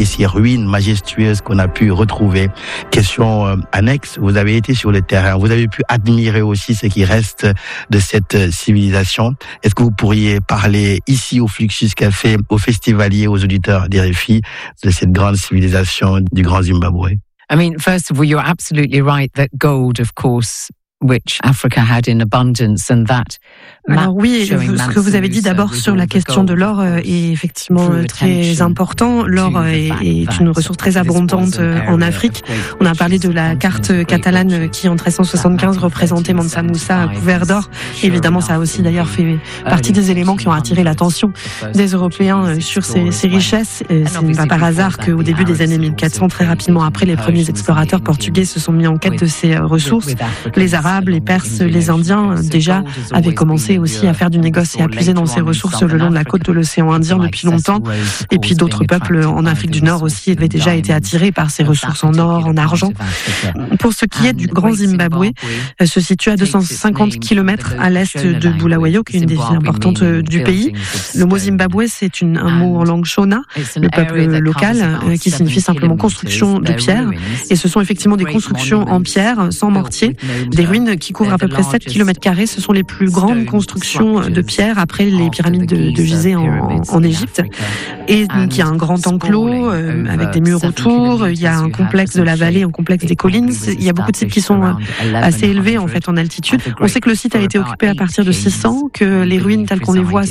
et ces ruines majestueuses qu'on a pu retrouver. Question annexe, vous avez été sur le terrain, vous avez pu admirer aussi ce qui reste de cette civilisation. Est-ce que vous pourriez parler ici au Fluxus Café, aux festivaliers, aux auditeurs d'RFI, de cette grande civilisation du Grand Zimbabwe? I mean, first of all, you're absolutely right that gold, of course, which Africa had in abundance, and that. Alors oui, ce que vous avez dit d'abord sur la question de l'or est effectivement très important. L'or est une ressource très abondante en Afrique. On a parlé de la carte catalane qui en 1375 représentait Mansa Musa couvert d'or. Évidemment, ça a aussi d'ailleurs fait partie des éléments qui ont attiré l'attention des Européens sur ces richesses. Ce n'est pas par hasard qu'au début des années 1400, très rapidement après, les premiers explorateurs portugais se sont mis en quête de ces ressources. Les Arabes, les Perses, les Indiens déjà avaient commencé aussi à faire du négoce et à puiser dans ces ressources le long de la côte de l'océan Indien depuis longtemps. Et puis d'autres peuples en Afrique du Nord aussi avaient déjà été attirés par ces ressources en or, en argent. Pour ce qui est du Grand Zimbabwe, se situe à 250 km à l'est de Bulawayo, qui est une des villes importantes du pays. Le mot Zimbabwe, c'est un mot en langue Shona, le peuple local, qui signifie simplement construction de pierre. Et ce sont effectivement des constructions en pierre, sans mortier, des ruines qui couvrent à peu près 7 km². Ce sont les plus grandes constructions de pierre après les pyramides de Gizeh en Égypte. Et donc il y a un grand enclos avec des murs autour, il y a un complexe de la vallée, un complexe des collines. Il y a beaucoup de sites qui sont assez élevés en fait en altitude. On sait que le site a été occupé à partir de 600, que les ruines telles qu'on les voit,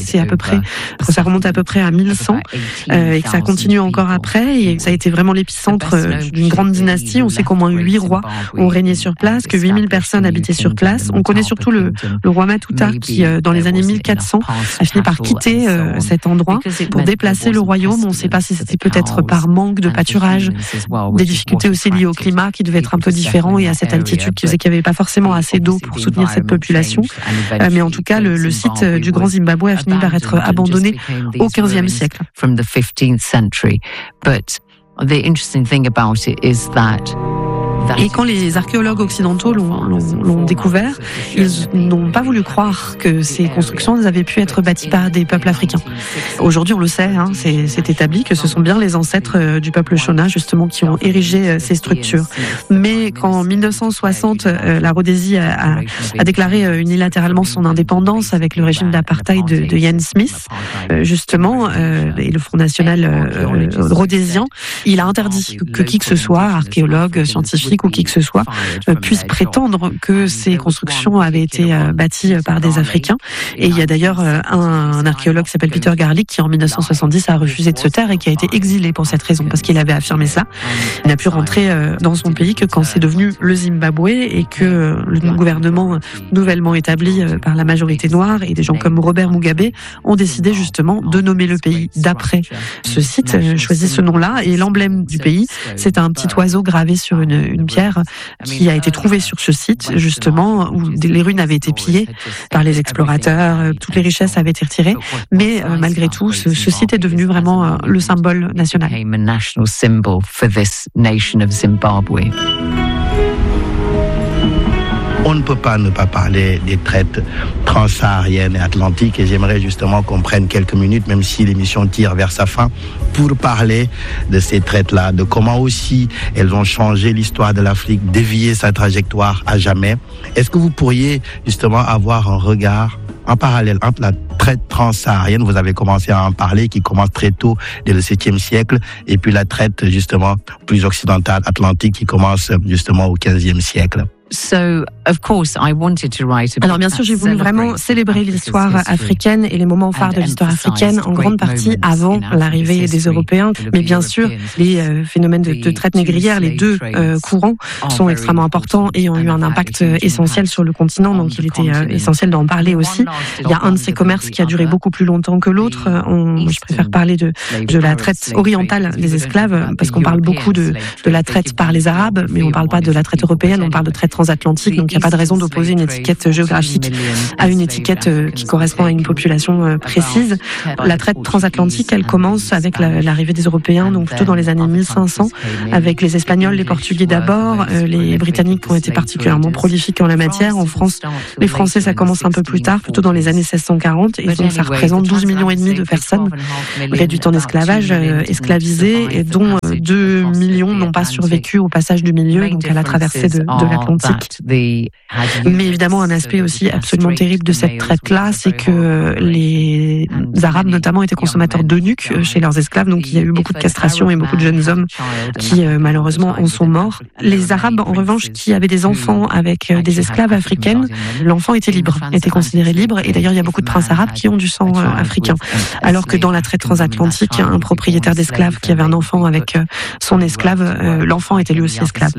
ça remonte à peu près à 1100 et que ça continue encore après. Et ça a été vraiment l'épicentre d'une grande dynastie. On sait qu'au moins 8 rois ont régné sur place, que 8000 personnes habitaient sur place. On connaît surtout le roi Matuta qui, dans les années 1400, a fini par quitter cet endroit pour déplacer le royaume. On ne sait pas si c'était peut-être par manque de pâturage, des difficultés aussi liées au climat qui devait être un peu différent et à cette altitude qui faisait qu'il n'y avait pas forcément assez d'eau pour soutenir cette population. Mais en tout cas, le site du Grand Zimbabwe a fini par être abandonné au XVe siècle. Et quand les archéologues occidentaux l'ont découvert, ils n'ont pas voulu croire que ces constructions avaient pu être bâties par des peuples africains. Aujourd'hui, on le sait, c'est établi que ce sont bien les ancêtres du peuple Shona, justement, qui ont érigé ces structures. Mais quand en 1960, la Rhodésie a déclaré unilatéralement son indépendance avec le régime d'apartheid de Ian Smith, justement, et le Front National rhodésien, il a interdit que qui que ce soit, archéologue, scientifique, ou qui que ce soit, puisse prétendre que ces constructions avaient été bâties par des Africains. Et il y a d'ailleurs un archéologue qui s'appelle Peter Garlick qui en 1970 a refusé de se taire et qui a été exilé pour cette raison, parce qu'il avait affirmé ça. Il n'a pu rentrer dans son pays que quand c'est devenu le Zimbabwe et que le gouvernement nouvellement établi par la majorité noire et des gens comme Robert Mugabe ont décidé justement de nommer le pays d'après ce site, choisi ce nom-là. Et l'emblème du pays, c'est un petit oiseau gravé sur une pierre qui a été trouvée sur ce site, justement, où les ruines avaient été pillées par les explorateurs, toutes les richesses avaient été retirées, mais malgré tout, ce site est devenu vraiment le symbole national. On ne peut pas ne pas parler des traites transsahariennes et atlantiques et j'aimerais justement qu'on prenne quelques minutes, même si l'émission tire vers sa fin, pour parler de ces traites-là, de comment aussi elles ont changé l'histoire de l'Afrique, dévié sa trajectoire à jamais. Est-ce que vous pourriez justement avoir un regard en parallèle entre la traite transsaharienne, vous avez commencé à en parler, qui commence très tôt, dès le 7e siècle, et puis la traite justement plus occidentale, atlantique, qui commence justement au 15e siècle? Alors bien sûr, j'ai voulu vraiment célébrer l'histoire africaine et les moments phares de l'histoire africaine, en grande partie avant l'arrivée des Européens. Mais bien sûr, les phénomènes de traite négrière, les deux courants, sont extrêmement importants et ont eu un impact essentiel sur le continent. Donc il était essentiel d'en parler aussi. Il y a un de ces commerces qui a duré beaucoup plus longtemps que l'autre. Je préfère parler de la traite orientale des esclaves, parce qu'on parle beaucoup de la traite par les Arabes, mais on ne parle pas de la traite européenne, on parle de traite transatlantique, donc il n'y a pas de raison d'opposer une étiquette géographique à une étiquette qui correspond à une population précise. La traite transatlantique, elle commence avec l'arrivée des Européens, donc plutôt dans les années 1500, avec les Espagnols, les Portugais d'abord, les Britanniques qui ont été particulièrement prolifiques en la matière. En France, les Français, ça commence un peu plus tard, plutôt dans les années 1640, et donc ça représente 12,5 millions de personnes réduites en esclavage, esclavisées, et dont 2 millions n'ont pas survécu au passage du milieu, donc à la traversée de l'Atlantique. Mais évidemment, un aspect aussi absolument terrible de cette traite-là, c'est que les Arabes notamment étaient consommateurs d'eunuques chez leurs esclaves, donc il y a eu beaucoup de castration et beaucoup de jeunes hommes qui malheureusement en sont morts. Les Arabes, en revanche, qui avaient des enfants avec des esclaves africaines, l'enfant était libre, était considéré libre, et d'ailleurs il y a beaucoup de princes arabes qui ont du sang africain. Alors que dans la traite transatlantique, un propriétaire d'esclaves qui avait un enfant avec son esclave, l'enfant était lui aussi esclave.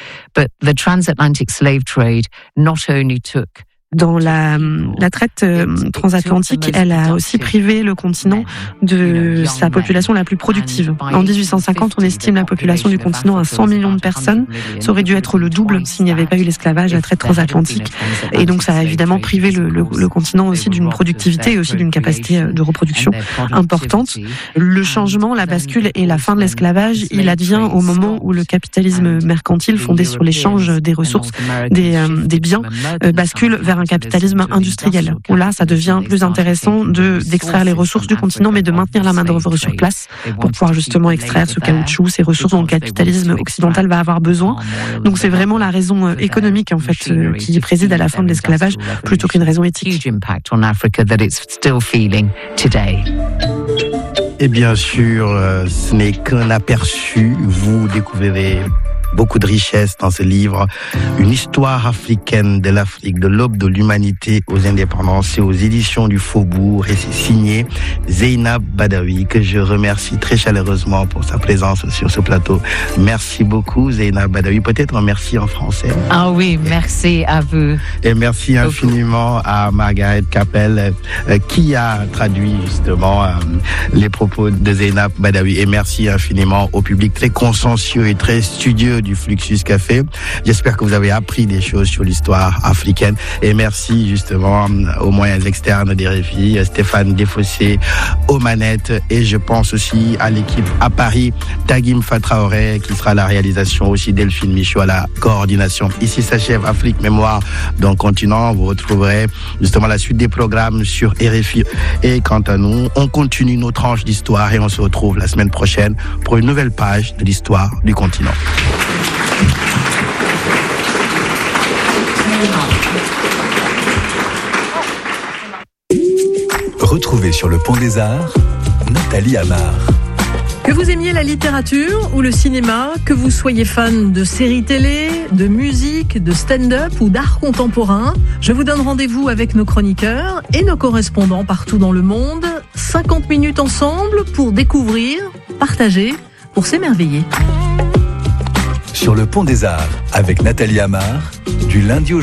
Dans la traite transatlantique, elle a aussi privé le continent de sa population la plus productive. En 1850, on estime la population du continent à 100 millions de personnes. Ça aurait dû être le double s'il n'y avait pas eu l'esclavage, la traite transatlantique. Et donc ça a évidemment privé le continent aussi d'une productivité et aussi d'une capacité de reproduction importante. Le changement, la bascule et la fin de l'esclavage, il advient au moment où le capitalisme mercantile fondé sur l'échange des ressources, des biens, bascule vers un capitalisme industriel, où là, ça devient plus intéressant d'extraire les ressources du continent, mais de maintenir la main-d'œuvre sur place pour pouvoir justement extraire ce caoutchouc, ces ressources dont le capitalisme occidental va avoir besoin. Donc c'est vraiment la raison économique, en fait, qui préside à la fin de l'esclavage, plutôt qu'une raison éthique. Et bien sûr, ce n'est qu'un aperçu. Vous découvrirez beaucoup de richesse dans ce livre, une histoire africaine de l'Afrique, de l'aube de l'humanité aux indépendances. C'est aux éditions du Faubourg et c'est signé Zeynab Badawi, que je remercie très chaleureusement pour sa présence sur ce plateau. Merci beaucoup Zeynab Badawi. Peut-être un merci en français. Ah oui, merci à vous. Et merci infiniment à Margaret Capel qui a traduit justement les propos de Zeynab Badawi. Et merci infiniment au public très consciencieux et très studieux du Fluxus Café. J'espère que vous avez appris des choses sur l'histoire africaine, et merci justement aux moyens externes des RFI, Stéphane Desfossés aux manettes, et je pense aussi à l'équipe à Paris, Tagim Fatraoré qui sera à la réalisation, aussi Delphine Michaud à la coordination. Ici s'achève Afrique Mémoire d'un continent. Vous retrouverez justement la suite des programmes sur RFI. Et quant à nous, on continue nos tranches d'histoire et on se retrouve la semaine prochaine pour une nouvelle page de l'histoire du continent. Retrouvez sur le Pont des Arts, Nathalie Amar. Que vous aimiez la littérature ou le cinéma, que vous soyez fan de séries télé, de musique, de stand-up ou d'art contemporain, je vous donne rendez-vous avec nos chroniqueurs et nos correspondants partout dans le monde. 50 minutes ensemble pour découvrir, partager, pour s'émerveiller. Sur le Pont des Arts, avec Nathalie Amar, du lundi au